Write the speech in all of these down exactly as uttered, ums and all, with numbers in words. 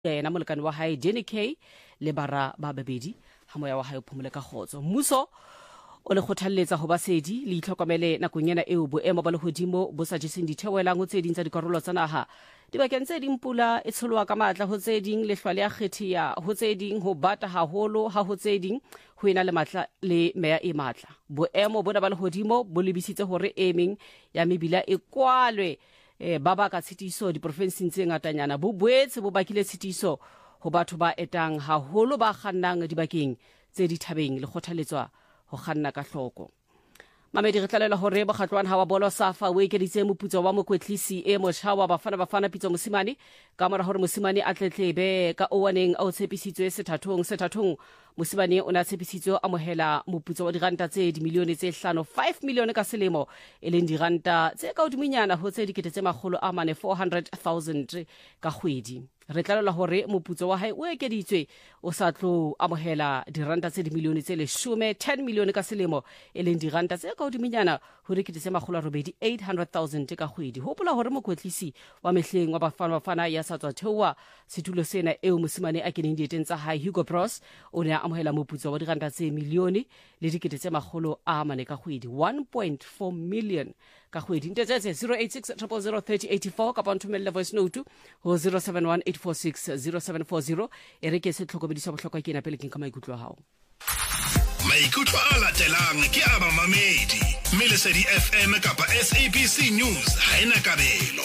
yena molekane wa hae Jenny K le bara ba babedi ha moya wa hae o phomole ka khotso. Mmuso o le kgothalletsa ho basedi le itlhokomele nakong ena eo boemo ba lehodimo bo sa jeseng dithewelang ho tse ding tsa dikarolo tsa naha. Dibakeng tse ding pula e tsholoha ka matla ho tse ding, lehlwa le a kgethia ho tse ding, ho bata haholo ha ho tse ding ho ena le matla le meya e matla. Boemo bona ba lehodimo bo lebisitse hore emeng ya mebila e kwalwe e ba ba ka tshitiso diprofenseng tse ngatanyana. Bo boetse bo bakile tshitiso ho batho ba etang haholo ba kgannang dibakeng tse dithabeng le kgothaletswa ho kganna ka hloko. Mamedi re tlalela hore bokgatlwana ha wa bolo SAFA o ekeditse moputso wa mokwetlisi e motjha wa Bafana Bafana Pitso Mosimane ka mora hore Mosimane a tletlebe ka owaneng a o tshepisitswe sethathong sethathong. Mosimane o na tshepisitswe amohela moputso wa diranta tse dimilione tse hlano five milione ka selemo e leng diranta tse ka hodiminyana ho tse dikete tse makgolo a mane four hundred thousand ka kgwedi. Re tlalela hore moputso wa hae o ekeditswe o sa tlo amohela diranta tse dimilione tse leshome ten milione ka selemo e leng diranta tse ka hodiminyana ho dikete tse makgolo a robedi eight hundred thousand ka kgwedi. Hopola hore mokwetlisi wa mehleng wa Bafana Bafana ya sa tswa theoha setulo sena eo Mosimane a keneng dieteng tsa hae Hugo Bros o ne a amohela moputso wa diranta tse milione le dikete tse makgolo a mane ka kgwedi one point four million ka kgwedi. Ntetetse zero eight six zero zero three zero eight four ka pantumelle voice note ho zero seven one eight four six zero seven four zero e re ke se tlhokomediso bohlokwa ke na pele ke ka maikutlo hao. Maikutlo a latelang ke a mamamedi Melesedi F M kapa S A B C News ha ena kabelo.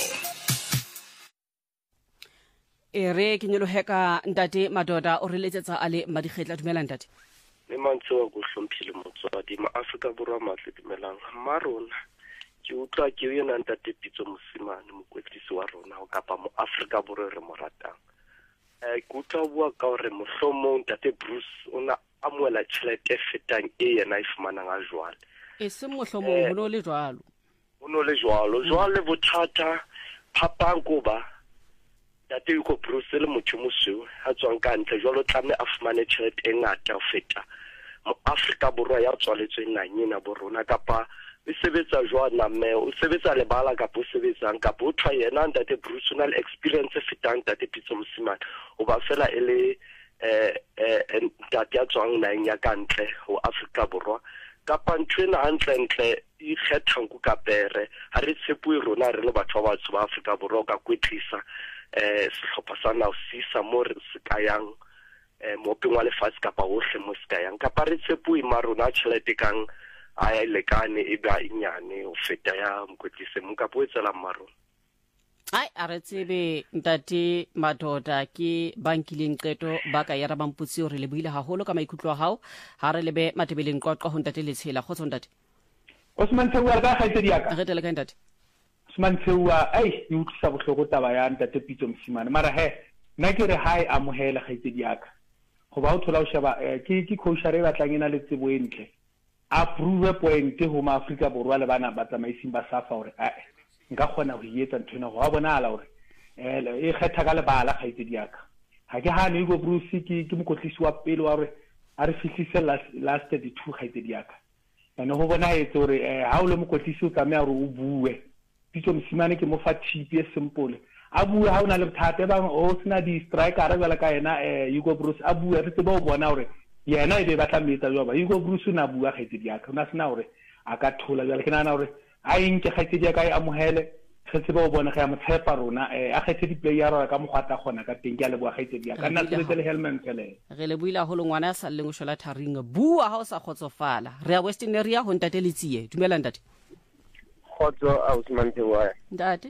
Ere ke nyolo heka ntate Madoda o reletsetsa ale Madikgetla. Dumela ntate. Le mantso go hlomphile motswadi ma Afrika Borwa matle dumelang marona ke utlwa ke yena ntate Pitso Mosimane mokwetlisi wa rona o kapa mo Afrika Borwa re mo ratang. Eh ke utlwa bua ka hore mohlomong ntate Bruce ona amoela tšhelete fetang e yena e fumanang a jwale. E se mohlomong hono le jwalo. Hono le jwalo jwale bothata phapang kuba ntate Hugo Bruce le motho mosweu ha tswang ka ntle jwalo tlame a fumane tšhelete e ngata ho feta mo Afrika Borwa ya tswaletsweng nanyena bo rona kapa e sebetsa jwana me o sebetsa le bala kapa o sebetsang kapa o thwa yena ntate Bruce na le experience fetang ntate Pitso Mosimane o ba fela ele eh eh ntate ya tswang nang ya kantle ho Afrika Borwa kapa ntwena hantle ntle e kgethang ku kapere ha re tsepue rona re le batho ba batho ba Afrika Borwa ka kwetlisa eh sehlopha sa na o sisa mo re se kayang eh mo pengwa le fast kapa hohle mo se kayang kapa re tsepue marona tšhelete kang a ya lekane e ba inyane o feta ya mokwetlise mo ka poetsela marona. Ai a re tsebe ntate Madoda ke bankileng qeto ba ka ya rabamputsi o re le buile haholo ka maikutlo a hao ha re lebe matebeleng qoqo ho ntate Letshela khotso ntate. Osman Tsewa ka khaitsedi ya ka. Re tele ka ntate. Osman Tsewa ai e utlisa bohloko taba ya ntate Pitso Mosimane mara he nna ke re hae amohela khaitsedi ya ka. Go ba o thola o sheba ke ke coachare ba tlangena le tsebo entle. Approve point ho ma Afrika Borwa le bana ba tsamaising ba SAFA hore a nka khona ho yetsa nthona go a bona ala hore eh e kgetha ka le bala khaitsedi ya ka. Ha ke hane Hugo Bruce ke ke mokotlisi wa pele wa hore a re fihlise last thirty-two khaitsedi ya ka. Ene ho bona etse hore ha o le mokotlisi o tsamaya hore o bue Pitso Mosimane ke mo fa tip e simple a bue ha ona le bothata ba o sina di striker a bela ka yena eh Hugo Bruce a bue re tseba o bona hore yena e be ba tla metsa jwa ba Hugo Bruce na bua khaitsedi ya ka ona sina hore a ka thola jwa le ke nana hore a inke khaitsedi ya ka e amohele re tseba o bona ga ya motshepa rona eh a khaitsedi player ra ka mogwata gona ka teng ke a le bua khaitsedi ya ka nna se le helmet fele re le buila holo ngwana sa le ngoshola tharing bua ha o sa khotsofala re ya Western area ho ntate Letsie. Dumela ntate. Khotso a Osman Tsewa ntate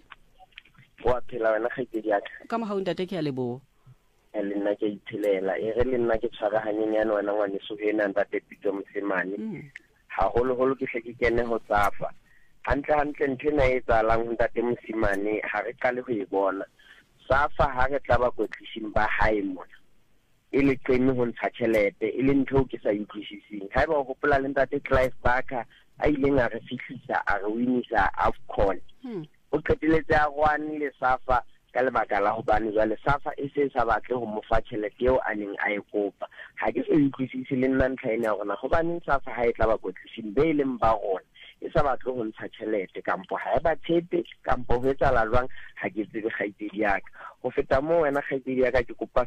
wa phela wena khaitsedi ya ka ka mo ha ntate ke a lebo le nna ke ithelela e re le nna ke tshwara hanyenyane wena ngwane so hena ntate Pitso Mosimane ha holo holo ke hle ke kene ho SAFA hantle hantle nthena e tsalang ntate Mosimane ha re qale ho e bona SAFA ha re tla ba kwetlising ba hae mona e le qeme ho ntsha tjhelete e le ntho ke sa utlwisising ha ba ho hopola le ntate Clive Barker a ileng a re fihlisa a re winisa AFCON o qeteletse a rwane le SAFA ka lebaka la ho bane jwale SAFA e se sa batle ho mo fa tjhelete eo a neng a e kopa ha ke se utlwisisi le nna ntlha ena hore na go bane SAFA ha e tla ba kwetlising be leng ba rona e sa batle go ntsha tšhelete kampo ha e ba tshepe kampo ho etsala jwang ha ke tsebe kgaitsedi yaka go feta mo wena kgaitsedi yaka ke kopa